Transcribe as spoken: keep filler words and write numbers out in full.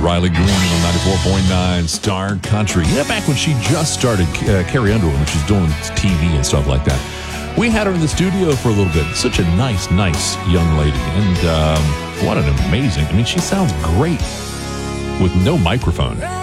Riley Green on ninety-four point nine Star Country. Yeah, back when she just started, uh, Carrie Underwood, when she's doing T V and stuff like that. We had her in the studio for a little bit. Such a nice, nice young lady. And um, what an amazing, I mean, she sounds great with no microphone.